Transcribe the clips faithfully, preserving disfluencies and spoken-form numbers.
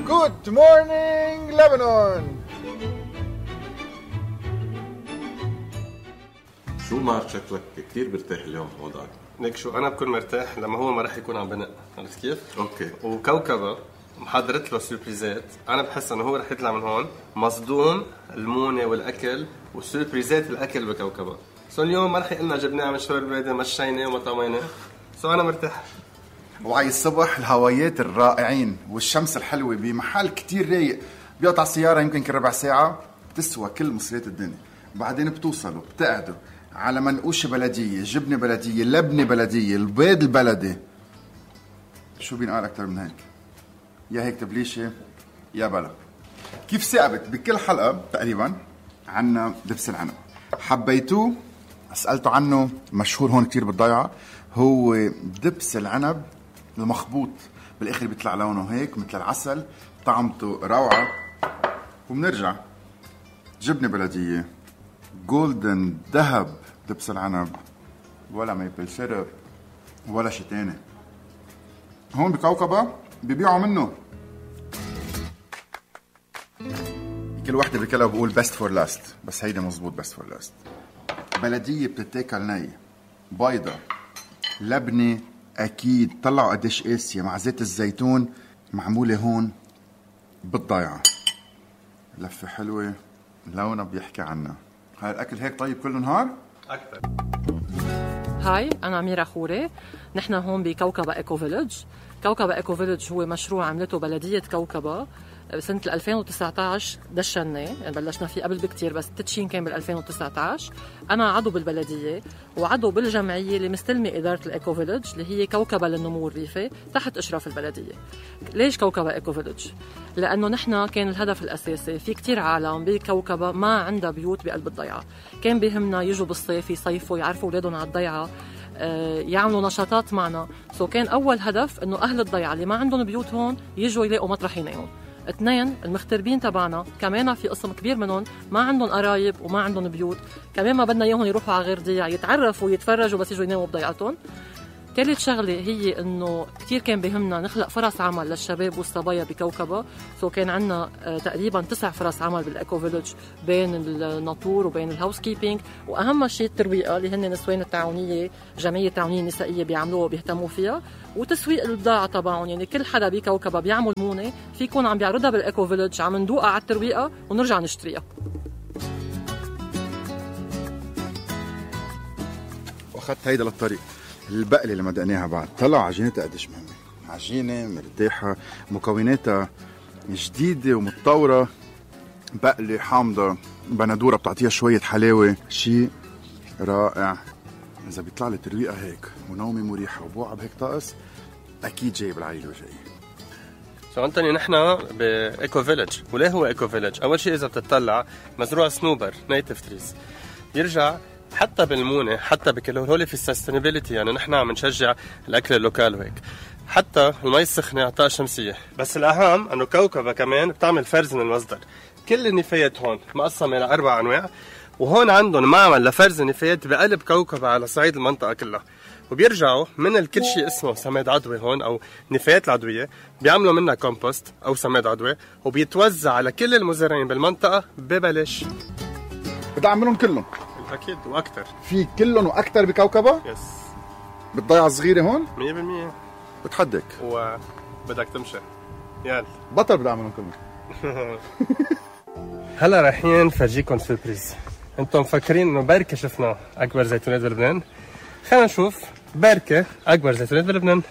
Good morning Lebanon. شو ما شكلك كتير برتاح اليوم وضعك؟ ليك شو انا بكون مرتاح لما هو ما رح يكون عم بنق، عرفت كيف؟ اوكي. وكوكبه محضرت له سوربريزات، انا بحس انه هو رح يطلع من هون مصدوم المونه والاكل وسوربريزات الاكل بكوكبه. سو اليوم ما رح يقلنا جبناه من شوي البلد مشينا وما طوينا، سو انا مرتاح. وعي الصبح الهوايات الرائعين والشمس الحلوة بمحل كتير رايق، بيقطع السيارة يمكن كربع ساعة بتسوى كل مصريات الدنيا. بعدين بتوصلوا بتقعدوا على منقوشة بلدية، جبنة بلدية، لبنة بلدية، البيض البلدي. شو بينقال أكتر من هيك؟ يا هيك تبليشة يا بلا. كيف ثابت بكل حلقة تقريبا عنا دبس العنب. حبيتوه؟ سألتوا عنه، مشهور هون كتير بالضيعة. هو دبس العنب المخبوط، بالاخر بيطلع لونه هيك مثل العسل، طعمته روعه. وبنرجع جبنه بلديه، جولدن ذهب دبس العنب، ولا ميبل سيرب ولا شيء تاني. هون بكوكبه بيبيعوا منه كل وحده بكلها بقول بيست فور لاست، بس هيدا مزبوط بيست فور لاست. بلديه بتتاكل ني، بيضه، لبنه أكيد. طلعوا قديش قاسية مع زيت الزيتون، معمولة هون بالضيعة. لفة حلوة، لونها بيحكي عنها. هاي الأكل هيك طيب كل نهار؟ أكثر. هاي أنا أميرة خوري، نحن هون بكوكبة إيكو فيلج. كوكبة إيكو فيلج هو مشروع عملته بلدية كوكبة سنة ألفين وتسعة عشر. دشناه يعني بلشنا فيه قبل بكتير، بس التدشين كان بال ألفين وتسعة عشر. أنا عضو بالبلدية وعضو بالجمعية اللي مستلمة إدارة الإيكو فيلج اللي هي كوكبة للنمو الريفي تحت إشراف البلدية. ليش كوكبة إيكو فيلج؟ لأنه نحن كان الهدف الأساسي في كتير عالم بكوكبة ما عندها بيوت بقلب الضيعة. كان بيهمنا يجوا بالصيف يصيفوا يعرفوا أولادهم على الضيعة، يعملوا نشاطات معنا. سو كان أول هدف إنه أهل الضيعة اللي ما عندهم بيوت هون يجوا يلاقوا مطرح يناموا. اثنين، المغتربين تبعنا كمان في قسم كبير منهم ما عندهم قرايب وما عندهم بيوت، كمان ما بدنا اياهم يروحوا على غير ضيعة يتعرفوا ويتفرجوا بس يجوا يناموا بضيعتهم. ثالث شغله هي انه كثير كان بهمنا نخلق فرص عمل للشباب والصبايا بكوكبه. سو كان عندنا تقريبا تسع فرص عمل بالايكو فيلج بين الناطور وبين الهاوس كيبينج، واهم شيء الترويقه اللي هن نسوان التعاونيه، جمعيه التعاونيه النسائيه بيعملوها وبيهتموا فيها، وتسويق البضاعه تبعهم. يعني كل حدا بكوكبه بيعمل مونه في يكون عم بيعرضها بالايكو فيلج، عم ندوقها على الترويقه ونرجع نشتريها. واخذت هيدا للطريق. البقلة اللي مدقناها بعد طلع عجينتها قديش مهمة، عجينة مرتاحة، مكوناتها جديدة ومتطورة. بقلة حامضة، بندورة بتعطيها شوية حلاوة، شيء رائع. إذا بيطلع لي ترويقة هيك ونومي مريحة وبوعة بهيك طقس، أكيد جاي بالعيلة وجاي. سو أنتوني نحن بإيكو فيلج. وليه هو إيكو فيلج؟ أول شيء إذا بتطلع مزروع سنوبر نيتف تريز، يرجع حتى بالمونه حتى بكل هول في السستينابيلتي. يعني نحن عم نشجع الاكل اللوكال وهيك، حتى المي السخنه على الطاقه الشمسيه. بس الاهم انه كوكبه كمان بتعمل فرز من المصدر. كل النفايات هون مقسمه لاربع انواع، وهون عندهم معمل لفرز النفايات بقلب كوكبه على صعيد المنطقه كلها. وبيرجعوا من الكل شيء اسمه سماد عضوي هون او نفايات العضويه، بيعملوا منها كومبوست او سماد عضوي، وبيتوزع على كل المزارعين بالمنطقه ببلاش. بدعم منهم كلهم أكيد وأكثر. في كلهم وأكثر بكوكبة؟ يس. بالضيعة الصغيرة هون؟ مية بالمية. بتحدك وبدك تمشي. يلا. بطل بدعم منهم كلهم. هلا رايحين فرجيكم سوربريز. انتم مفكرين انه بركة شفنا أكبر زيتونات بلبنان؟ خلينا نشوف بركة أكبر زيتونات بلبنان.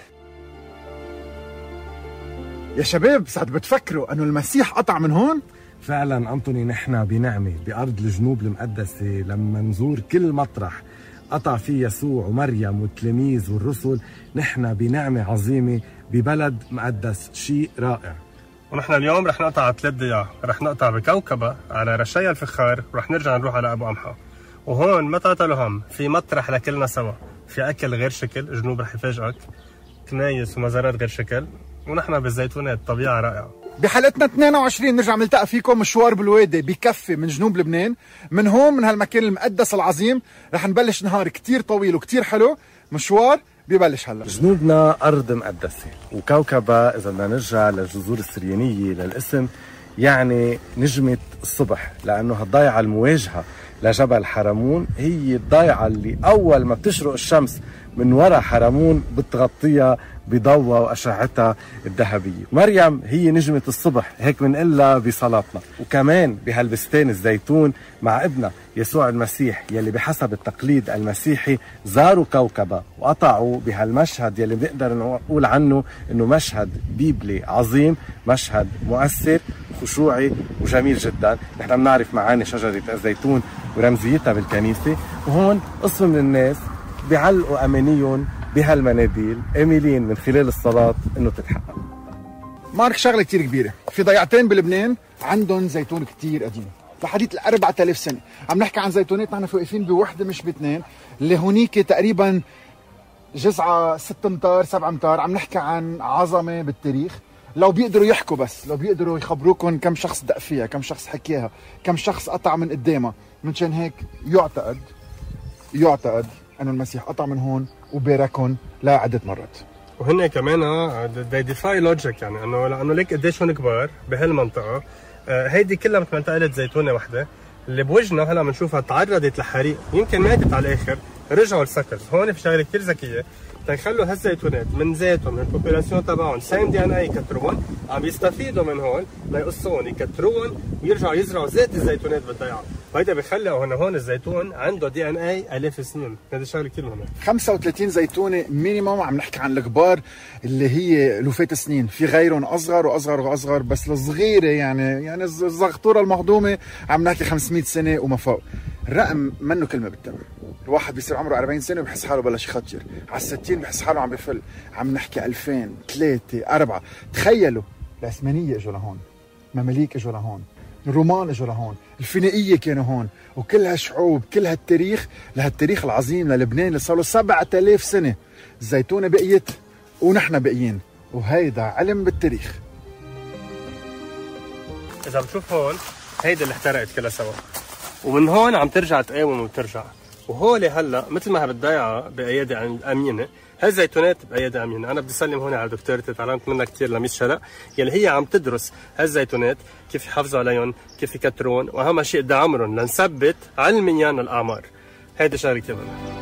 يا شباب سعد بتفكروا أنه المسيح قطع من هون؟ فعلا أنطوني، نحن بنعمة بأرض الجنوب المقدسة. لما نزور كل مطرح قطع فيه يسوع ومريم والتلاميذ والرسل، نحن بنعمة عظيمة ببلد مقدس، شيء رائع. ونحن اليوم رح نقطع على ثلاث ضياع، رح نقطع بكوكبة على رشايا الفخار، ورح نرجع نروح على أبو قمحة. وهون ما تعطلوا هم، في مطرح لكلنا سوا، في أكل غير شكل، الجنوب رح يفاجئك، كنايس ومزارات غير شكل، ونحن بالزيتونات طبيعة رائعة. بحلقتنا اثنين وعشرين نرجع نلتقى فيكم مشوار بالوادي بكفي من جنوب لبنان. من هون من هالمكان المقدس العظيم رح نبلش نهار كتير طويل وكتير حلو، مشوار ببلش هلا. جنوبنا أرض مقدسة، وكوكبة إذا بدنا نرجع للجذور السريانية للاسم يعني نجمة الصبح، لأنه هالضيعة المواجهة لجبل حرمون هي الضيعة اللي أول ما بتشرق الشمس من وراء حرمون بتغطيها بضوء وأشعتها الذهبية. مريم هي نجمة الصبح، هيك بنقلها بصلاتنا. وكمان بهالبستان الزيتون مع ابننا يسوع المسيح يلي بحسب التقليد المسيحي زاروا كوكبة وقطعوا بهالمشهد يلي بنقدر نقول عنه انه مشهد بيبلي عظيم، مشهد مؤثر خشوعي وجميل جدا. نحن بنعرف معاني شجرة الزيتون ورمزيتها بالكنيسة، وهون قسم من الناس بيعلقوا أمانيهم بهالمناديل آملين من خلال الصلاة إنه تتحقق. مارك شغلة كتير كبيرة، في ضيعتين بلبنان عندهم زيتون كتير قديم لحديث الأربعة آلاف سنة. عم نحكي عن زيتونات نحن واقفين بوحدة مش باثنين، اللي هونيك تقريبا جزعة ست امتار سبع امتار. عم نحكي عن عظمة بالتاريخ. لو بيقدروا يحكوا بس، لو بيقدروا يخبروكم كم شخص دق فيها، كم شخص حكيها، كم شخص قطع من قدامها. منشان هيك يعتقد يعتقد أنه المسيح قطع من هون وباركهم لعدة مرات. وهن كمان they defy logic، يعني انه لانه ليك قديش هون كبار بهالمنطقه. آه هيدي كلها مثل ما انت قلت زيتونه وحده اللي بوجهنا هلا بنشوفها تعرضت لحريق، يمكن ماتت على الاخر، رجعوا السكرز. هون في شغله كثير ذكيه، تيخلوا هالزيتونات من ذاتهم من البوبولاسيون تبعهم سايم دي ان اي يكتروهم، عم يستفيدوا من هون ليقصوهم يكتروهم ويرجعوا يزرعوا زيت الزيتونات بالضيعه. وهيدا بيخلي هون هون الزيتون عنده دي ان اي الاف السنين. هذا شغله كثير مهمه. خمسة وثلاثين زيتونه مينيموم. عم نحكي عن الكبار اللي هي لوفات سنين، في غيرهم اصغر واصغر واصغر، بس الصغيره يعني يعني الزغطوره المهضومه عم نحكي خمسمية سنه وما فوق. الرقم منه كلمه بالتم. الواحد بيصير عمره أربعين سنه وبحس حاله بلش يخطر، على الستين بحس حاله عم بفل. عم نحكي ألفين ثلاثة أربعة. تخيلوا العثمانيه اجوا لهون، المماليك اجوا لهون، الرومان اجوا لهون، الفينيقيه كانوا هون، وكل هالشعوب كل هالتاريخ لهالتاريخ العظيم للبنان اللي صار له سبعة آلاف سنه. الزيتونه بقيت ونحن باقيين، وهيدا علم بالتاريخ. اذا بتشوف هون هيدا اللي احترقت كلها سوا، ومن هون عم ترجع تقاوم وترجع. وهولي هلا مثل ما بالضيعه بايادي امينه، هالزيتونات بايادي امينه. انا بدي اسلم هون على دكتورتي، تعلمت منها كثير لميس شرق، يلي هي عم تدرس هالزيتونات كيف يحافظوا عليهم، كيف يكترون، واهم شيء قد عمرهم لنثبت علميا الاعمار. هيدا شغله كثير مهمه.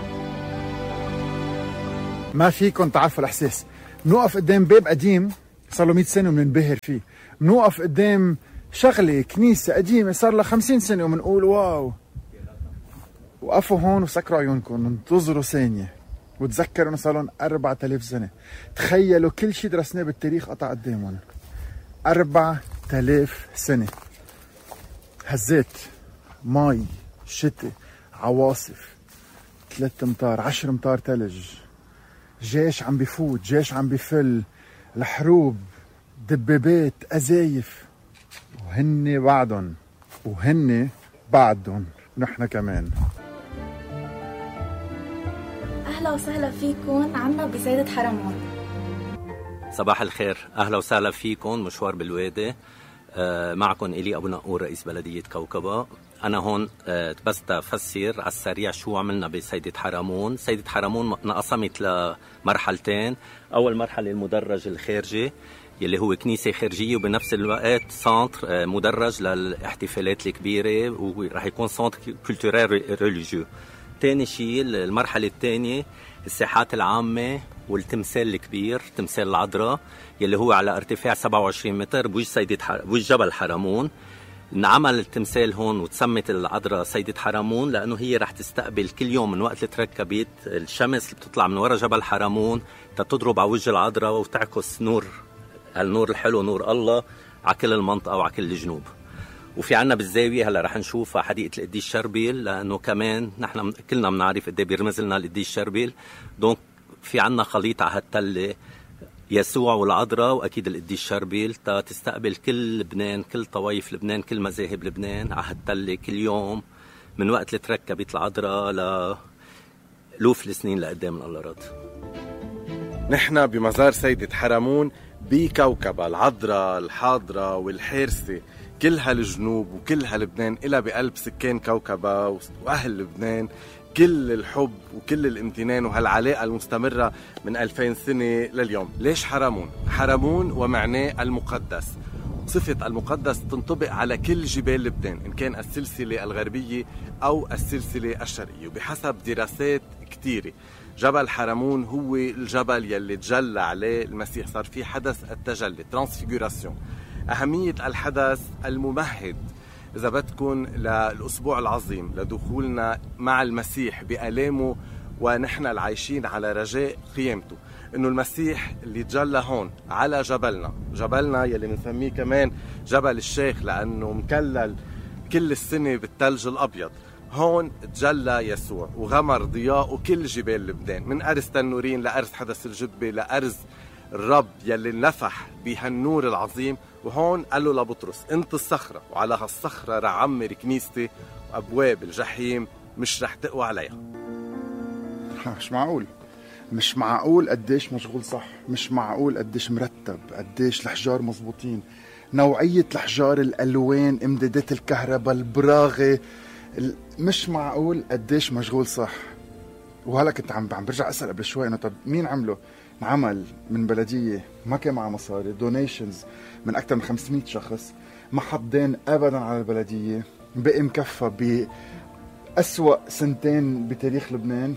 ما فيكم تعرفوا الاحساس. بنوقف قدام باب قديم صار له مية سنه وبننبهر فيه، بنوقف قدام شغله كنيسه قديمه صار لها خمسين سنه وبنقول واو. وقفوا هون وسكروا عيونكم، انتظروا ثانيه وتذكروا انه صار لهم أربعة آلاف سنه. تخيلوا كل شيء درسناه بالتاريخ قطع قدامهم. أربعة آلاف سنه. هزات، مي، شتاء، عواصف، ثلاث امتار، عشر امتار ثلج، جيش عم بفوت، جيش عم بفل، الحروب، دبابات، أزايف، وهن بعدهم وهن بعدهم نحن كمان. أهلا وسهلا فيكم عنا بسيدة حرمون. صباح الخير، أهلا وسهلا فيكم. مشوار بالوادي، معكم إلي أبو نقور رئيس بلدية كوكبة. أنا هون بس تفسر على السريع شو عملنا بسيدة حرمون. سيدة حرمون انقسمت لمرحلتين. أول مرحلة المدرج الخارجي يلي هو كنيسة خارجية وبنفس الوقت سنتر مدرج للاحتفالات الكبيرة ورح يكون سنتر كولتوريل ريليجيو. تاني شيء المرحلة الثانية الساحات العامة والتمثال الكبير، تمثال العذراء يلي هو على ارتفاع سبعة وعشرين متر بوجه سيدة ح... بوجه جبل حرمون. انعمل التمثال هون وتسمت العذراء سيدة حرمون لأنه هي رح تستقبل كل يوم من وقت اللي تركبت الشمس اللي بتطلع من وراء جبل حرمون تتضرب على وجه العذراء وتعكس نور، هالنور الحلو نور الله على كل المنطقة وعلى كل الجنوب. وفي عنا بالزاوية هلا رح نشوف حديقة القديس شربيل لأنه كمان نحن كلنا بنعرف قد ايه بيرمز لنا القديس شربيل. دونك في عنا خليط على هالتلة يسوع والعذراء وأكيد القديس شربيل تا تستقبل كل لبنان، كل طوائف لبنان، كل مذاهب لبنان على هالتلة كل يوم من وقت اللي تركبت العذراء لألوف السنين لقدام من الله راد. نحن بمزار سيدة حرمون بكوكبة، العذراء الحاضرة والحارسة كل هالجنوب وكل هاللبنان إلى بقلب سكان كوكبة وأهل لبنان كل الحب وكل الامتنان وهالعلاقة المستمرة من ألفين سنة لليوم. ليش حرمون؟ حرمون ومعناه المقدس. صفة المقدس تنطبق على كل جبال لبنان، إن كان السلسلة الغربية أو السلسلة الشرقية. وبحسب دراسات كتيرة جبل حرمون هو الجبل يلي تجلى عليه المسيح، صار فيه حدث التجلي ترانسفيغوراسيون. أهمية الحدث الممهد إذا بدكن للأسبوع العظيم لدخولنا مع المسيح بآلامه ونحن العايشين على رجاء قيامته، إنه المسيح اللي تجلى هون على جبلنا، جبلنا يلي بنسميه كمان جبل الشيخ لأنه مكلل كل السنة بالثلج الأبيض، هون تجلى يسوع وغمر ضياء كل جبال لبنان، من أرز تنورين لأرز حدث الجبة لأرز الرب يلي نفح بهالنور العظيم. وهون قال له لبطرس انت الصخرة وعلى هالصخرة رح عمر كنيستي وأبواب الجحيم مش رح تقوى عليها. مش معقول، مش معقول قديش مشغول صح، مش معقول قديش مرتب، قديش الحجار مزبوطين، نوعية الحجار، الألوان، امدادات الكهرباء، البراغة، مش معقول قديش مشغول صح. وهلا كنت عم عم برجع أسأل قبل شوي إنه طب مين عمله؟ عمل من بلدية ما كان معها مصاري، دونيشنز من أكثر من خمسمية شخص، ما حط دين أبدا على البلدية، بقي مكفى بأسوأ سنتين بتاريخ لبنان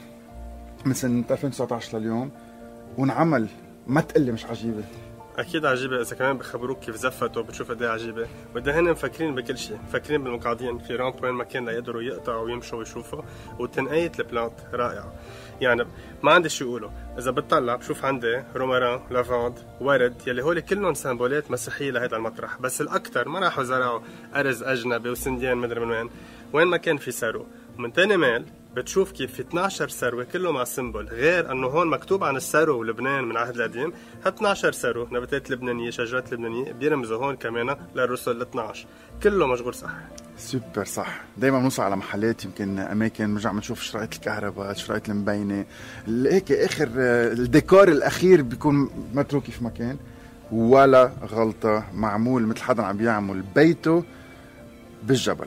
من سنة ألفين وتسعة عشر لليوم، ونعمل. ما تقلي مش عجيبة؟ اكيد عجيبه. اذا كمان بخبروك كيف زفتوا بتشوف قد ايه عجيبه. وده هن مفكرين بكل شيء، مفكرين بالمقعدين في رامب وين ما كان ليقدروا يقطعوا ويمشوا ويشوفوا، وتنقية البلانت رائعه. يعني ما عندي شو يقولوا، اذا بتطلع بشوف عندي روماران، لافاند، ورد، يلي هول كلهم سمبولات مسيحيه لهذا المطرح، بس الاكثر ما راحوا زرعوا ارز اجنبي وسنديان مدري من وين، وين ما كان في سرو. ومن تاني ميل بتشوف كيف في اثنعش سروة كله مع سيمبل، غير انه هون مكتوب عن السرو ولبنان من العهد القديم، اثنعش سرو، نباتات لبنانية، شجرات لبنانية، بيرمزوا هون كمان للرسل ال اثنعش، كله مشغول صح. سوبر صح. دايما بنوصل على محلات يمكن اماكن بنرجع بنشوف شرايط الكهرباء، شرايط المبينة، هيك اخر الديكور الاخير بيكون متروك في مكان، ولا غلطة، معمول مثل حدا عم بيعمل بيته بالجبل.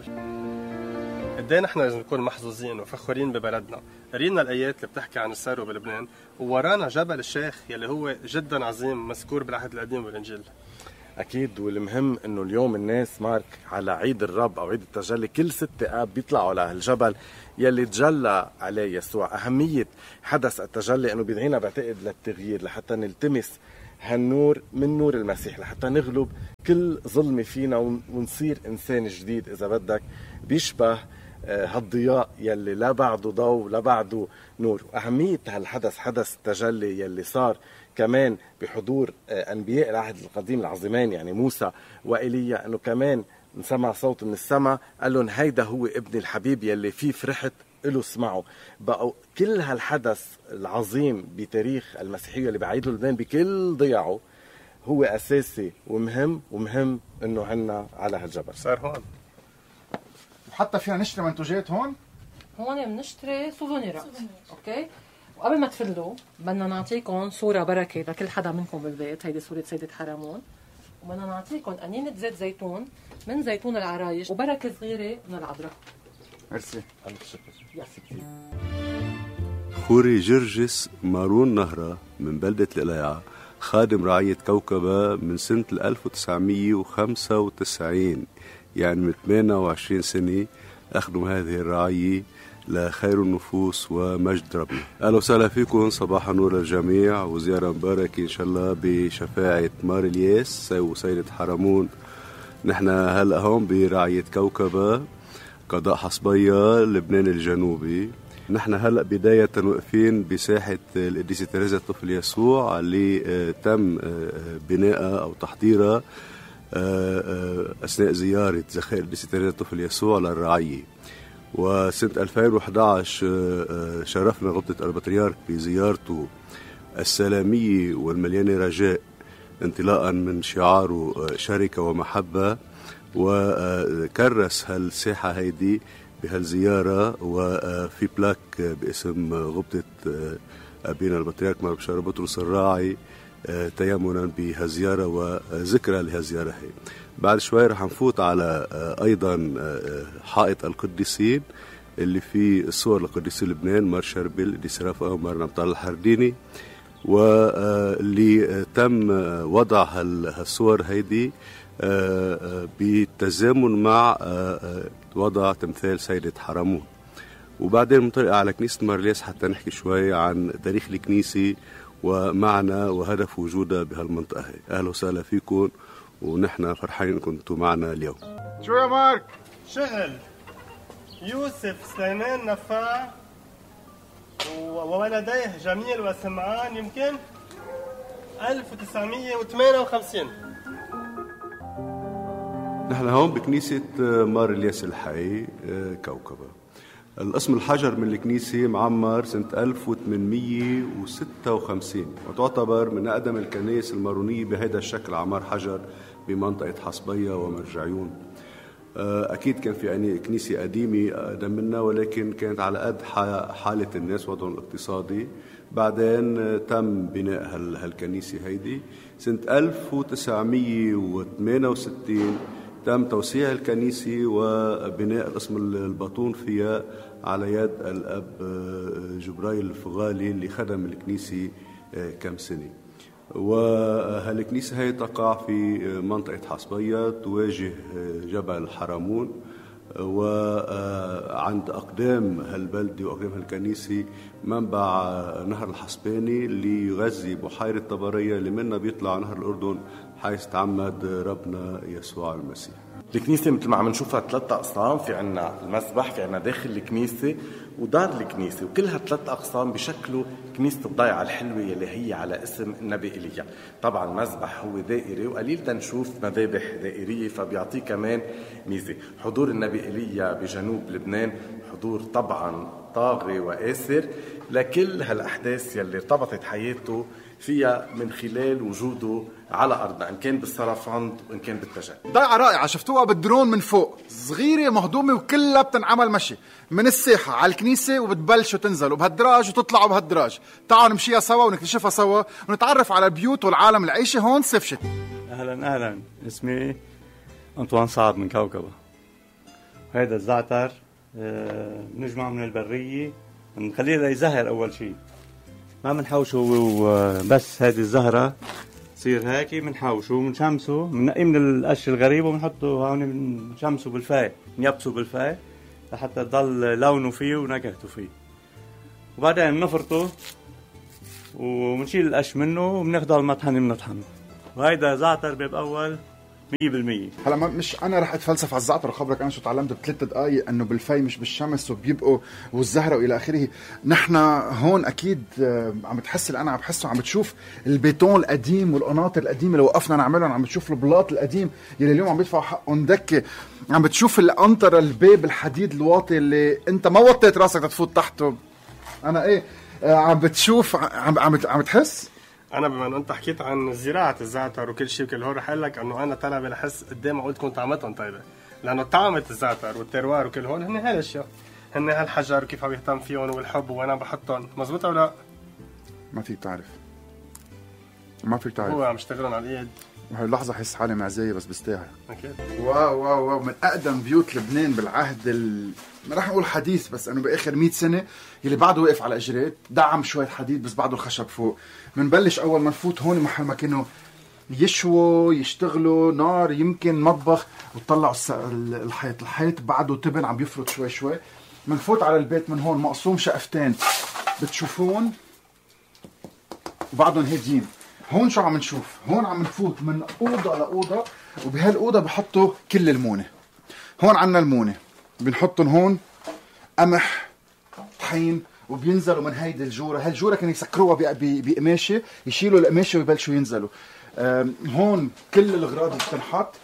قد ايه نحن لازم نكون محظوظين وفخورين ببلدنا. قرينا الايات اللي بتحكي عن السرو بلبنان، وورانا جبل الشيخ يلي هو جدا عظيم مذكور بالعهد القديم والانجيل. اكيد. والمهم انه اليوم الناس مارك على عيد الرب او عيد التجلي كل ستة اب بيطلعوا على الجبل يلي تجلى عليه يسوع. اهمية حدث التجلي انه بيدعينا بعتقد للتغيير، لحتى نلتمس هالنور من نور المسيح، لحتى نغلب كل ظلمة فينا ونصير إنسان جديد إذا بدك بيشبه هالضياء يلي لا بعده ضوء لا بعده نور. أهمية هالحدث، حدث التجلي يلي صار كمان بحضور أنبياء العهد القديم العظيمين يعني موسى وإيليا، أنه كمان نسمع صوت من السماء قال لهم هيدا هو ابن الحبيب يلي فيه فرحت له اسمعوا. بقوا كل هالحدث العظيم بتاريخ المسيحية اللي بعيده لبنان بكل ضياعه هو أساسي ومهم، ومهم إنه عنا على هالجبل. صار هون وحتى فينا نشتري منتوجات هون. هون بنشتري سوفونيرات، أوكي. وقبل ما تفلوا بدنا نعطيكم صورة بركة لكل حدا منكم بالبيت، هيدي صورة سيدة حرمون، وبدنا نعطيكم قنينة زيت زيتون من زيتون العرايش وبركة صغيرة من العذراء. ميرسي. ألف شكر. خوري جرجس مارون نهرة من بلدة القلايعة، خادم رعية كوكبة من سنة ألف وتسعمية وخمسة وتسعين، يعني من ثمانية وعشرين سنة أخدم هذه الرعية لخير النفوس ومجد ربنا. أهلا وسهلا فيكم، صباح النور للجميع وزيارة مباركة إن شاء الله بشفاعة مار الياس وسيدة حرمون. نحن هلأ هون برعية كوكبة قضاء حصبية لبنان الجنوبي. نحن هلأ بداية واقفين بساحة القديسة تريزا الطفل يسوع اللي تم بنائها أو تحضيرها أثناء زيارة زخائر القديسة تريزا الطفل يسوع للرعية. وسنة ألفين وإحدى عشر شرفنا غبطة البطريرك بزيارته السلامية والمليانة رجاء انطلاقا من شعاره شركة ومحبة، وكرس هالساحة هيدي بهالزيارة، وفي بلاك باسم غبطة أبينا البطريرك مار بشار بطرس الراعي تيمنا بهالزيارة وذكرى لهالزيارة هي. بعد شوي رح نفوت على أيضا حائط القديسين اللي فيه الصور لقديس لبنان مار شربل، اللي سرافة مار نبطال الحرديني، واللي تم وضع هالصور هيدي بالتزامن مع وضع تمثال سيدة حرمون. وبعدين منطلق على كنيسة مارليس حتى نحكي شوي عن تاريخ الكنيسة ومعنى وهدف وجودها بهالمنطقة هي. أهلا وسهلا فيكم، ونحن فرحانين كنتوا معنا اليوم. شو يا مارك؟ شغل يوسف سليمان نفاع وولديه جميل وسمعان يمكن ألف وتسعمية وثمانية وخمسين. نحن هون بكنيسة مار الياس الحي كوكبة. القسم الحجر من الكنيسة معمر سنة ألف وثمانمية وستة وخمسين، وتعتبر من أقدم الكنائس المارونية بهذا الشكل عمار حجر بمنطقة حصبية ومرجعيون. أكيد كان في يعني كنيسة قديمة أقدم منا، ولكن كانت على قد حالة الناس وضعهم الاقتصادي. بعدين تم بناء هالكنيسة هيدي سنة ألف وتسعمية وثمانية وستين، تم توسيع الكنيسة وبناء القسم الباطون فيها على يد الأب جبرايل الفغالي اللي خدم الكنيسة كم سنة. وهالكنيسة هي تقع في منطقة حصبية تواجه جبل حرمون، وعند أقدام هالبلدة وأقدام هالكنيسة منبع نهر الحصباني اللي يغذي بحيرة طبرية اللي منها بيطلع نهر الأردن حيث تعمد ربنا يسوع المسيح. الكنيسة مثل ما عم نشوفها ثلاث أقسام، في عنا المسبح، في عنا داخل الكنيسة ودار الكنيسة، وكلها ثلاث أقسام بشكله كنيسة الضيعة الحلوة اللي هي على اسم النبي إيليا. طبعا المسبح هو دائري وقليل تنشوف مذابح دائرية، فبيعطيه كمان ميزة. حضور النبي إيليا بجنوب لبنان حضور طبعا طاغي وآسر لكل هالأحداث يلي ارتبطت حياته فيها من خلال وجوده على أرضنا، إن كان بالسرفند وإن كان بالتجلي. ضيعة رائعة شفتوها بالدرون من فوق، صغيرة مهضومة وكلها بتنعمل مشي من الساحة على الكنيسة، وبتبلشوا تنزلوا بهالدراج وتطلعوا بهالدراج. تعالوا نمشيها سوا ونكتشفها سوا ونتعرف على البيوت والعالم العيشة هون صيف شتي. أهلا أهلا، اسمي أنطوان صعب من كوكبة. هذا الزعتر بنجمع من البرية، بنخليه ليزهر أول شيء، ما بنحوشه وبس. هذه الزهرة تصير هيك بنحوشه وبنشمسه، بننقيه من القش الغريب وبنحطه هون، بنشمسه بالفاي، بنيبسه بالفاي لحتى يضل لونه فيه ونكهته فيه. وبعدين بنفرطه وبنشيل القش منه وبناخده على المطحنة بنطحنه. وهيدا زعتر باب أول مية بالمية. هلا مش انا رح اتفلسف على الزعتر وخبرك انا شو تعلمت بثلاث دقائق، انه بالفي مش بالشمس وبيبقوا والزهره والى اخره. نحن هون اكيد عم بتحس اللي انا عم بحسه، عم بتشوف البيتون القديم والقناطر القديمه اللي وقفنا نعملهم، عم بتشوف البلاط القديم يلي اليوم عم بيدفعوا حقهم دكه، عم بتشوف القنطره الباب الحديد الواطي اللي انت ما وطيت راسك تفوت تحته. انا ايه عم بتشوف عم عم عم تحس. انا بما انه انت حكيت عن زراعه الزعتر وكل شيء وكل هول، رح اقول لك انه انا طلع بحس قدام معقول تكون طعمتهم طيبه، لانه طعمه الزعتر والتروار وكل هول هن هالاشياء، هن هالحجر وكيف عم يهتم فيهم والحب وانا بحطهم. مزبوط او لا؟ ما فيك تعرف، ما فيك تعرف، هو عم يشتغلون على الايد. وهي اللحظه حس حالي معزيه بس بستاهل. اكيد. واو واو واو، من اقدم بيوت لبنان بالعهد ال... ما راح اقول حديث بس انه باخر مئة سنه، يلي بعده واقف على اجريت، دعم شويه حديد بس بعده الخشب فوق. بنبلش اول ما نفوت هون محل ما كانوا يشووا يشتغلوا نار، يمكن مطبخ، وتطلعوا الحيط الحيط بعده تبن عم بيفرط شوي شوي. بنفوت على البيت من هون مقسوم شقفتين بتشوفون وبعدهم هاديين. هون شو عم نشوف؟ هون عم نفوت من اوضه لاوضه، وبهالاوضه بحطوا كل المونه. هون عنا المونه بنحطهم هون، قمح، طحين، وبينزلوا من هيدي الجوره. هالجوره كانوا يسكروها بقماشه، يشيلوا القماشه ويبلشوا ينزلوا. هون كل الاغراض اللي بتنحط.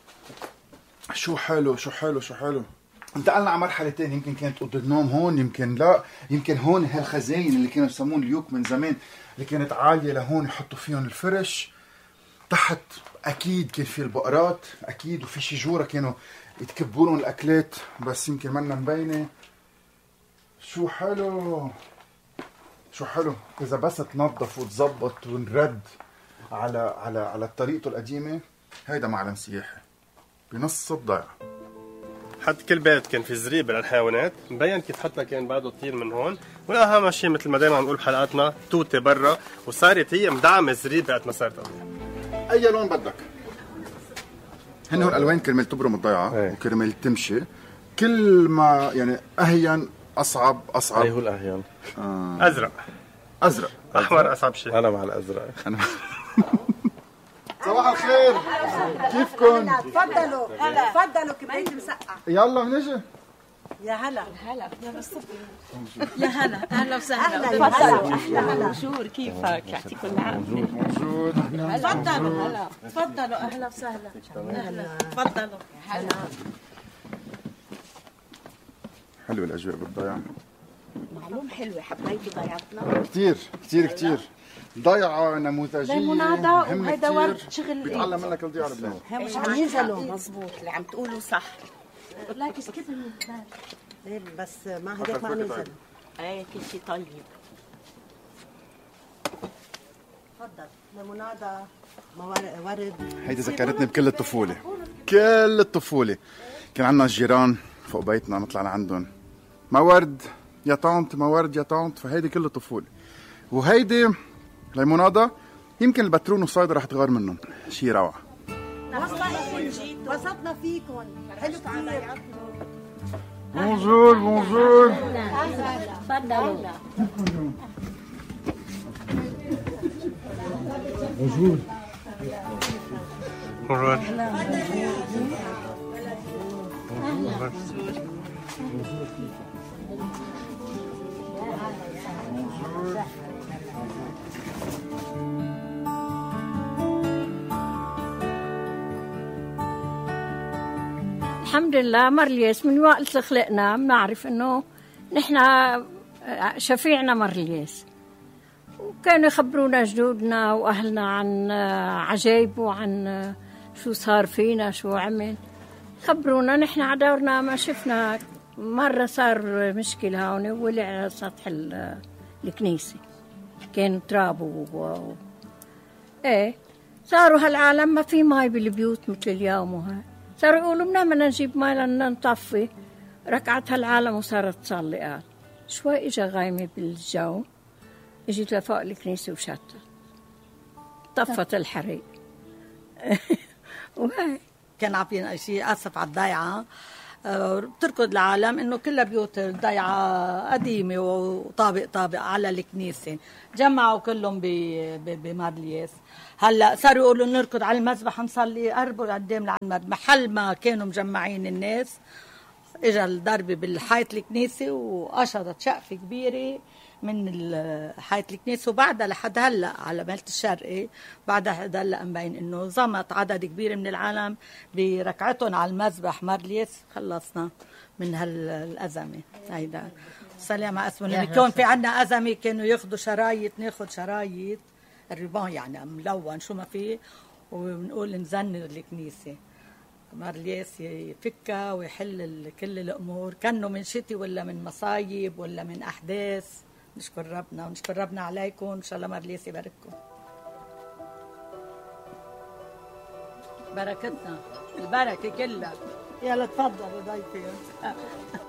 شو حلو شو حلو شو حلو. انتقلنا على مرحله ثانيه، يمكن كانت اوضه النوم هون، يمكن لا، يمكن هون هالخزاين اللي كانوا يسمون اليوك من زمان، اللي كانت عاليه لهون يحطوا فيهم الفرش. تحت اكيد كان في البقرات اكيد، وفي شي جوره كانوا يتكبوا لهم الاكلات بس يمكن منا مبينه. شو حلو شو حلو اذا بس تنظف وتظبط ونرد على على على طريقته القديمه. هيدا معلم سياحي بنص الضيعه. حط كل بيت كان في زريبه للحيوانات، مبين كيف حتى كان بعده طير من هون، واهم شيء مثل ما دائما نقول بحلقاتنا توته برا، وصارت هي مدعمه زريبه قد ما صارت قويه. اي لون بدك؟ هن هون الوان كرمال تبرم الضيعه وكرمال تمشي، كل ما يعني اهين اصعب اصعب. اي هو الاهين؟ آه. ازرق ازرق احمر اصعب شيء. انا مع الازرق. أنا صباح الخير، كيفكم؟ تفضلوا تفضلوا كبريت مسقع. يلا بنجي. يا هلا هلا يا بالصبح. يا هلا اهلا وسهلا. تفضلوا. اهلا بونجور، كيفك؟ يعطيكم العافيه. موجود. تفضلوا هلا تفضلوا اهلا وسهلا. اهلا تفضلوا. هلا حلوه الاجواء بالضيعه. معلوم حلوه، حبيتي ضيعتنا كثير كثير كثير. ضيعه نموذجيه ليمونادا، وهيدا ورد شغل بيتعلم منك الضيعه لبنان. مش عم ينزلوا مزبوط اللي عم تقولوا صح. لكن كيف ايه بس ما هداك ما نزل. ايه كل شيء طيب. تفضل ليمونادا ورد. هيدي ذكرتني بكل الطفوله، كل الطفوله. كان عندنا جيران فوق بيتنا نطلع لعندهم، ما ورد يا طانت، ما ورد يا طانت. فهيدي كل الطفوله. وهيدي ليمونادا يمكن البترون والصيدا رح تغار منهم، شي روعه. وصلنا فيكم، حلو كثير. بونجور بونجور. تفضلوا. بونجور. بونجور. الحمد لله مرليس من وقت خلقنا بنعرف انه نحن شفيعنا مرليس، وكانوا يخبرونا جدودنا واهلنا عن عجايب وعن شو صار فينا شو عمل، خبرونا. نحن عدورنا ما شفنا. مرة صار مشكلة هون، ولع على سطح الكنيسة، كان تراب و... ايه صاروا هالعالم ما في ماي بالبيوت مثل اليوم، وهي صاروا يقولوا منا بدنا نجيب ماي لنا نطفي. ركعت هالعالم وصارت تصلي. شوي اجا غايمة بالجو، اجت لفوق الكنيسة وشتت، طفت الحريق. وهي كان عطينا شيء اسف على الضيعه. بتركض العالم انه كلها بيوت الضيعه قديمه وطابق طابق على الكنيسه، جمعوا كلهم بمارليس. هلا صاروا يقولوا نركض على المذبح نصلي، قربوا قدام لعند محل ما كانوا مجمعين الناس. اجى الضرب بالحيط الكنيسه وقشطت شقفه كبيره من حيط الكنيسه، وبعدها لحد هلا على مالة الشرقي بعدها هلا مبين انه زمط عدد كبير من العالم بركعتهم على المذبح مارليس. خلصنا من هالازمه هيدا. سلام اسمه كون في عندنا ازمه كانوا ياخذوا شرايط، ناخذ شرايط الريبان يعني ملون شو ما فيه، وبنقول نزن الكنيسه مارليس يفكها ويحل كل الامور، كانه من شتي ولا من مصايب ولا من احداث. نشكر ربنا ونشكر ربنا عليكم، ان شاء الله مارليس يبارككم. بركتنا البركه كلها. يلا تفضلوا ضيفي.